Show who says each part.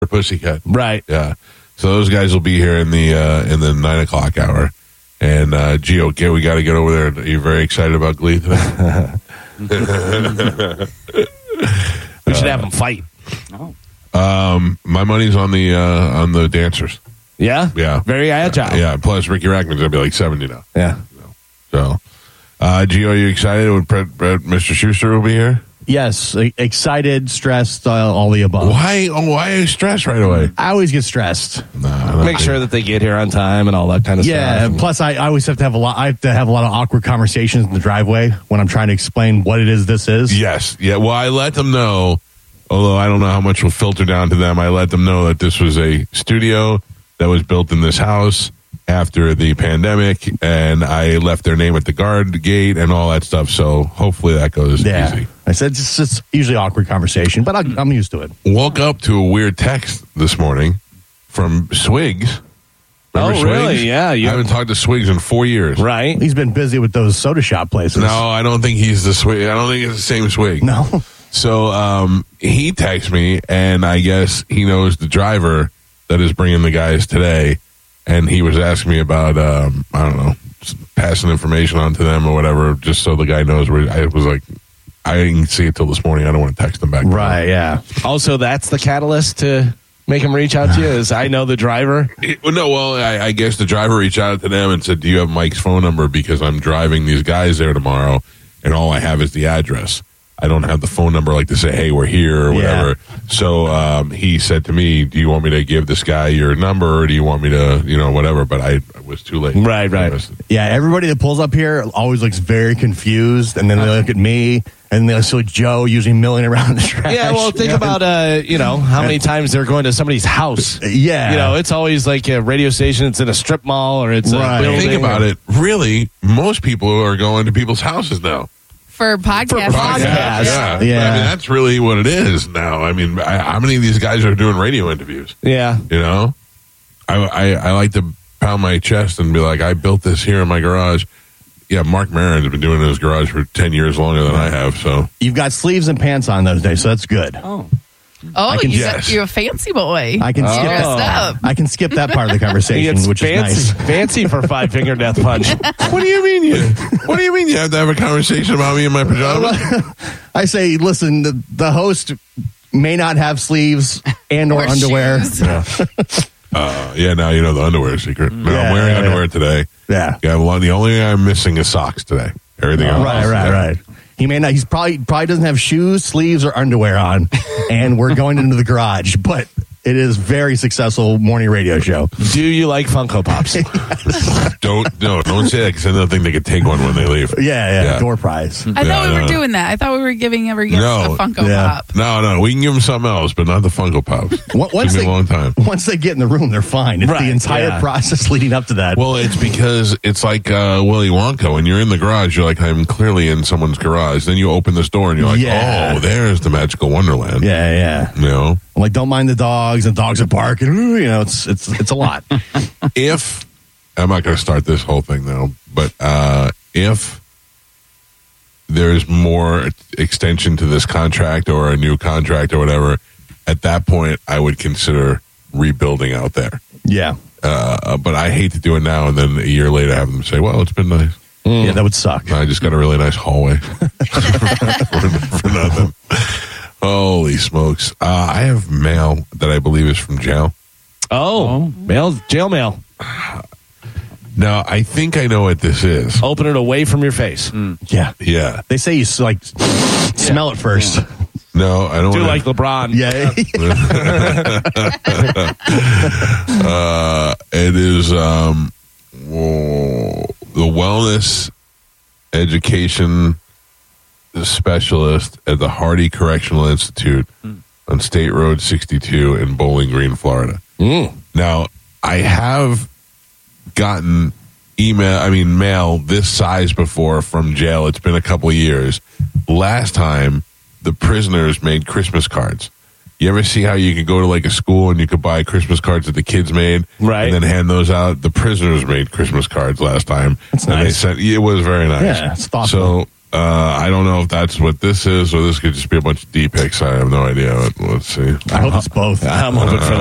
Speaker 1: Pussycat.
Speaker 2: Right.
Speaker 1: Yeah. So those guys will be here in the 9:00 hour. And Gio, we got to get over there. Are you very excited about Glee today?
Speaker 2: We should have them fight.
Speaker 1: My money's on the dancers.
Speaker 2: Yeah?
Speaker 1: Yeah.
Speaker 2: Very agile.
Speaker 1: Yeah. Plus, Ricky Rackman's going to be like 70 now.
Speaker 2: Yeah.
Speaker 1: So, Gio, are you excited? Mr. Schuster will be here?
Speaker 3: Yes, excited, stressed, all the above.
Speaker 1: Why are you stressed right away?
Speaker 3: I always get stressed.
Speaker 2: Make sure that they get here on time and all that kind of stuff.
Speaker 3: Yeah, and plus I always have to have a lot of awkward conversations in the driveway when I'm trying to explain what it is this is.
Speaker 1: Yes. Yeah. Well, I let them know, although I don't know how much will filter down to them. I let them know that this was a studio that was built in this house after the pandemic, and I left their name at the guard gate and all that stuff. So hopefully that goes easy.
Speaker 3: I said it's usually awkward conversation, but I'm used to it.
Speaker 1: Woke up to a weird text this morning from Swigs. Remember Swigs?
Speaker 2: Really? Yeah.
Speaker 1: I haven't talked to Swigs in 4 years.
Speaker 2: Right.
Speaker 3: He's been busy with those soda shop places.
Speaker 1: No, I don't think he's the Swig. I don't think it's the same Swig.
Speaker 3: No.
Speaker 1: So he texts me, and I guess he knows the driver that is bringing the guys today. And he was asking me about, I don't know, passing information on to them or whatever, just so the guy knows where. I was like, I didn't see it till this morning. I don't want to text him back.
Speaker 3: Right, yeah.
Speaker 2: Also, that's the catalyst to make him reach out to you, is I know the driver.
Speaker 1: I guess the driver reached out to them and said, do you have Mike's phone number? Because I'm driving these guys there tomorrow, and all I have is the address. I don't have the phone number like to say, hey, we're here or whatever. Yeah. So he said to me, do you want me to give this guy your number or do you want me to, whatever? But I was too late.
Speaker 2: Right.
Speaker 3: Yeah, everybody that pulls up here always looks very confused, and then they look at me, and they see Joe usually milling around the trash.
Speaker 2: Yeah, well, think about, how many times they're going to somebody's house.
Speaker 3: Yeah.
Speaker 2: It's always like a radio station, it's in a strip mall, or it's a building.
Speaker 1: Think about it. Really, most people are going to people's houses now.
Speaker 4: For podcasts.
Speaker 1: Yeah. I mean, that's really what it is now. I mean, how many of these guys are doing radio interviews?
Speaker 2: Yeah.
Speaker 1: I like to pound my chest and be like, I built this here in my garage. Yeah, Mark Maron's been doing it in his garage for 10 years longer than I have. So
Speaker 3: you've got sleeves and pants on those days, so that's good.
Speaker 4: You're a fancy boy.
Speaker 3: I can skip that. I can skip that part of the conversation, which is nice.
Speaker 2: Fancy for Five Finger Death Punch.
Speaker 1: What do you mean? You have to have a conversation about me in my pajamas?
Speaker 3: I say, listen, the host may not have sleeves and or underwear.
Speaker 1: Now you know the underwear secret. No, I'm wearing underwear today.
Speaker 3: Yeah.
Speaker 1: The only thing I'm missing is socks today. Everything else.
Speaker 3: Right. He may not. He's probably doesn't have shoes, sleeves, or underwear on, and we're going into the garage. But it is very successful morning radio show.
Speaker 2: Do you like Funko Pops?
Speaker 1: Don't say that because I don't think they could take one when they leave.
Speaker 3: Yeah. Door prize.
Speaker 4: I thought we were doing that. I thought we were giving every guest a Funko Pop.
Speaker 1: No, we can give them something else, but not the Funko Pops. Once a long time.
Speaker 3: Once they get in the room, they're fine. It's the entire process leading up to that.
Speaker 1: Well, it's because it's like Willy Wonka. When you're in the garage, you're like, I'm clearly in someone's garage. Then you open this door and you're like, oh, there's the magical Wonderland.
Speaker 3: Yeah. I'm like, don't mind the dogs, and dogs are barking. It's a lot.
Speaker 1: If I'm not going to start this whole thing though, but if there's more extension to this contract or a new contract or whatever, at that point I would consider rebuilding out there.
Speaker 3: Yeah.
Speaker 1: But I hate to do it now and then a year later have them say, well, it's been nice.
Speaker 3: Yeah, that would suck.
Speaker 1: I just got a really nice hallway for nothing. Holy smokes. I have mail that I believe is from jail.
Speaker 2: Jail mail.
Speaker 1: Now, I think I know what this is.
Speaker 2: Open it away from your face.
Speaker 3: Yeah.
Speaker 1: They
Speaker 3: say you smell it first.
Speaker 1: No, I don't.
Speaker 2: Do like LeBron.
Speaker 3: Yeah.
Speaker 1: It is the wellness education specialist at the Hardy Correctional Institute on State Road 62 in Bowling Green, Florida. Now, I have gotten mail this size before from jail. It's been a couple of years. Last time, the prisoners made Christmas cards. You ever see how you could go to like a school and you could buy Christmas cards that the kids made,
Speaker 2: right,
Speaker 1: and then hand those out? The prisoners made Christmas cards last time.
Speaker 3: That's nice.
Speaker 1: It was very nice.
Speaker 3: Yeah, it's thoughtful.
Speaker 1: So I don't know if that's what this is, or this could just be a bunch of D pics. I have no idea. Let's see.
Speaker 3: I hope it's both.
Speaker 2: I'm hoping for